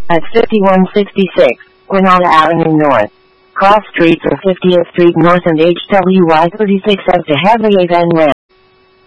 at 5166 Granada Avenue North, Cross Street or 50th Street North and HWY 36 as to Heavy Van Ram.